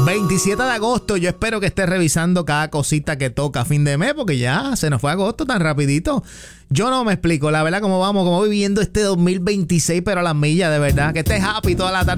27 de agosto, yo espero que estés revisando cada cosita que toca a fin de mes, porque ya se nos fue agosto tan rapidito. Yo no me explico, la verdad, cómo vamos viviendo este 2026, pero a las millas, de verdad. Que estés happy toda la tarde.